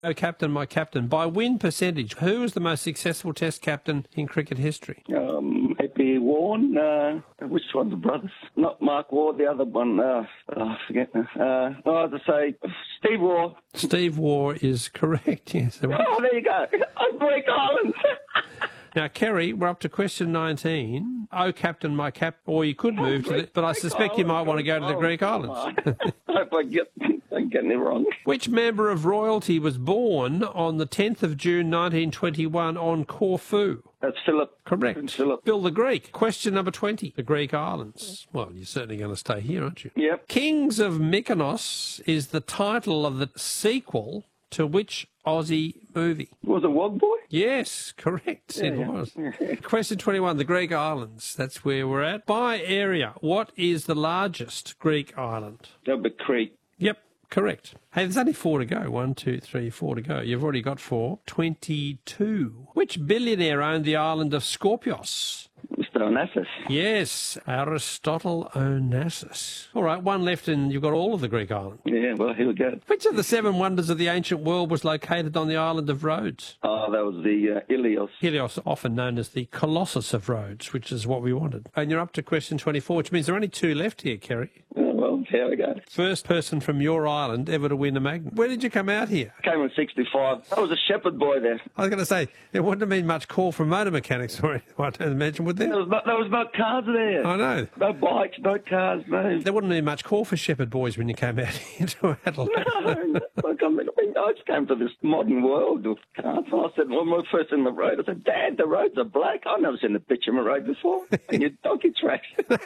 Oh, captain, my captain. By win percentage, who was the most successful Test captain in cricket history? Maybe Warren. Which one? The brothers? Not Mark Ward. The other one. I forget. I have to say Steve Waugh. Steve Waugh is correct. Yes. Oh, there you go. I'm Greek Islands. Now, Kerry, we're up to question 19. Oh, captain, my cap. Or you could move to it, but I suspect you might want to go to the Greek Islands. I hope I'm getting it wrong. Which member of royalty was born on the 10th of June 1921 on Corfu? That's Philip. Correct. Prince Philip. Bill the Greek. Question number 20. The Greek Islands. Well, you're certainly going to stay here, aren't you? Yep. Kings of Mykonos is the title of the sequel to which Aussie movie? Was it Wog Boy? Yes, correct. Yeah, it was. Question 21. The Greek Islands. That's where we're at. By area, what is the largest Greek island? That'd be Crete. Yep. Correct. Hey, there's only 4 to go. 1, 2, 3, 4 to go. You've already got 4. 22. Which billionaire owned the island of Skorpios? Mr. Onassis. Yes, Aristotle Onassis. All right, 1 left and you've got all of the Greek islands. Yeah, well, here we go. Which of the 7 wonders of the ancient world was located on the island of Rhodes? Oh, that was the Ilios. Helios, often known as the Colossus of Rhodes, which is what we wanted. And you're up to question 24, which means there are only 2 left here, Kerry. Oh, well, here we go. First person from your island ever to win a magnet. Where did you come out here? Came in 65. I was a shepherd boy there. I was going to say, there wouldn't have been much call from motor mechanics or anything, I don't imagine, would there? There was no cars there. I know. No bikes, no cars, no. There wouldn't be much call for shepherd boys when you came out here to Adelaide. No, I just came to this modern world with cars. I said, when we were first in the road, I said, Dad, the roads are black. I've never seen a bitumen road before. And your donkey tracks.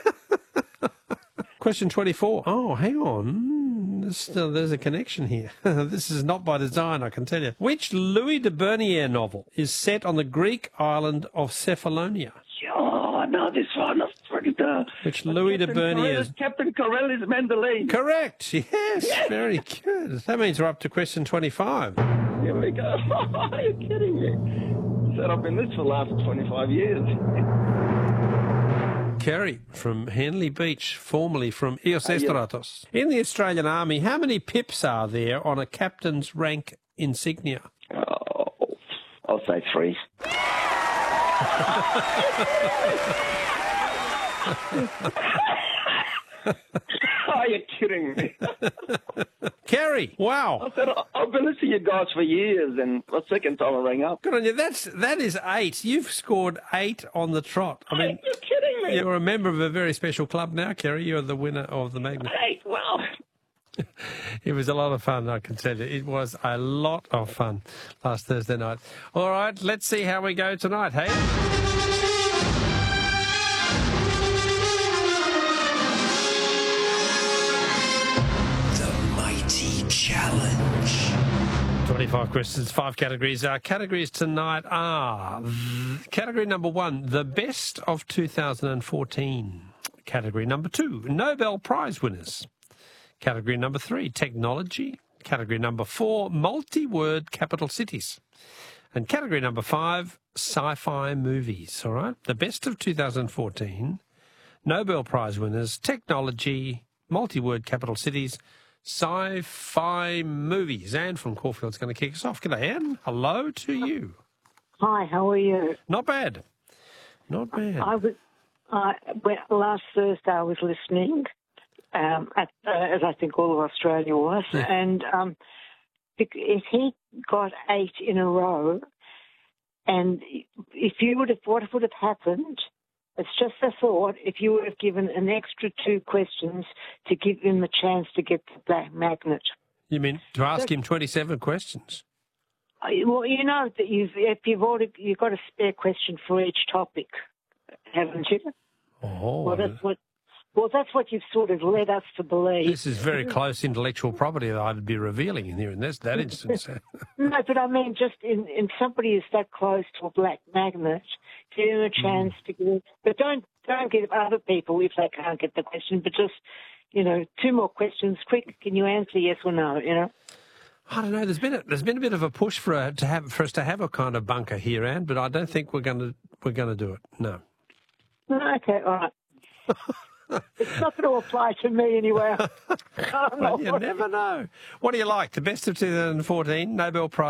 Question 24. Oh, hang on. There's a connection here. This is not by design, I can tell you. Which Louis de Bernières novel is set on the Greek island of Cephalonia? Oh, I know this one. Which Louis de Bernières... Captain Corelli's Mandolin. Correct. Yes, very good. That means we're up to question 25. Here we go. Are you kidding me? Said I've been this for the last 25 years. Kerry from Henley Beach, formerly from Eos Estratos. In the Australian Army, how many pips are there on a captain's rank insignia? Oh, I'll say 3. Are you kidding me? Kerry, wow. I said, I've been listening to you guys for years, and the second time I rang up. Good on you. That is 8. You've scored 8 on the trot. I mean, you're kidding me. You're a member of a very special club now, Kerry. You're the winner of the magnet. 8, wow. It was a lot of fun, I can tell you. It was a lot of fun last Thursday night. All right, let's see how we go tonight, hey? Challenge. 25 questions, 5 categories. Categories tonight are category number 1, the best of 2014. Category number 2, Nobel Prize winners. Category number 3, technology. Category number 4, multi-word capital cities. And category number 5, sci-fi movies. All right, the best of 2014, Nobel Prize winners, technology, multi-word capital cities, sci-fi movies. Anne from Caulfield's going to kick us off. G'day, Anne. Hello to you. Hi, how are you? Not bad. Not bad. Last Thursday I was listening, as I think all of Australia was, and if he got 8 in a row, and what would have happened? It's just a thought. If you would have given an extra 2 questions to give him a chance to get the black magnet. You mean to ask him 27 questions? Well, you know that you've got a spare question for each topic, haven't you? Oh, well, that's what you've sort of led us to believe. This is very close intellectual property that I'd be revealing in here in that instance. No, but I mean, just in somebody is that close to a black magnet, give them a chance to get it. But don't give other people if they can't get the question. But just 2 more questions, quick. Can you answer yes or no? I don't know. There's been a bit of a push for us to have a kind of bunker here, Anne, but I don't think we're going to do it. No. Okay, all right. It's not going to apply to me anyway. Well, you never know. What do you like? The best of 2014, Nobel Prize.